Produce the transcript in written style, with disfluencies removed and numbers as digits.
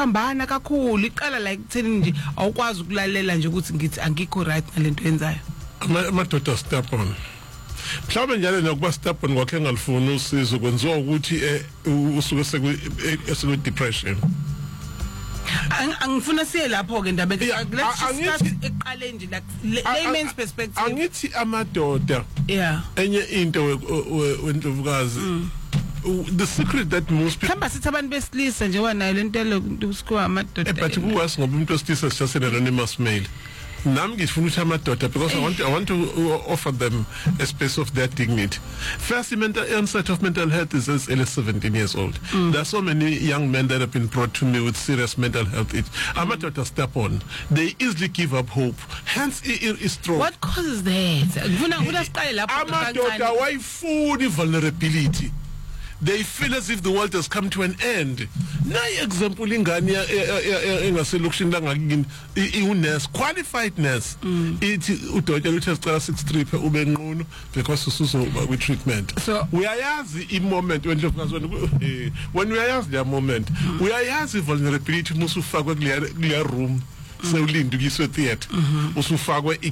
iyaphambana kakhulu iqala like kutheni nje awukwazi ukulalela nje ukuthi ngithi angikho right ngalento yenzayo amadoda stubborn mhlawumbe njalo nokuba stubborn kwakhe engalifuni usizo kwenziwa ukuthi usuke sekwe depression angifuna siye lapho ke ndaba let's discuss eqale nje like layman's perspective angithi amadoda enye into wendlovukazi the secret that most people hamba sithi abantu besilisa nje wanayo lento lokusikwa amadoda but kuwas ngoba umuntu wesilisa is just an anonymous male nami ngifuna ukuthi amadoda because I want to offer them a space of their dignity. First, mental onset of mental health is as early as 17 years old. There are so many young men that have been brought to me with serious mental health issues. Amadoda step on. They easily give up hope. Hence, it is strong. What causes that? Amadoda wayifuni vulnerability. They feel as if the world has come to an end. Nayi example ingane engaselokishini langakini i-nurse qualified nurse ithi udokotela uthi sicela 63 ube nqunu because usuzoba kwi treatment. So uyayazi I moment when uyayazi the moment uyayazi vulnerability musufakwe kuleya room sewulinda ukuyiswe theater usufakwe